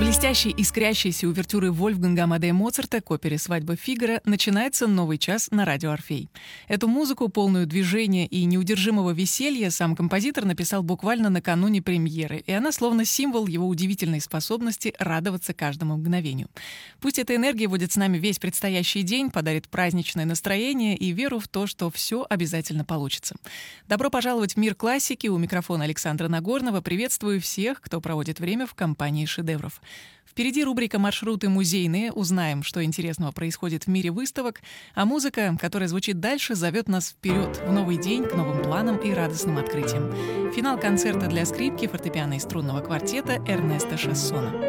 блестящей искрящейся увертюрой Вольфганга Амадея Моцарта к опере «Свадьба Фигаро» начинается новый час на радио «Орфей». Эту музыку, полную движения и неудержимого веселья, сам композитор написал буквально накануне премьеры, и она словно символ его удивительной способности радоваться каждому мгновению. Пусть эта энергия будет с нами весь предстоящий день, подарит праздничное настроение и веру в то, что все обязательно получится. Добро пожаловать в мир классики. У микрофона Александра Нагорнова. Приветствую всех, кто проводит время в компании шедевров. Впереди рубрика «Маршруты музейные». Узнаем, что интересного происходит в мире выставок. А музыка, которая звучит дальше, зовет нас вперед, в новый день, к новым планам и радостным открытиям. Финал концерта для скрипки, фортепиано и струнного квартета Эрнеста Шассона.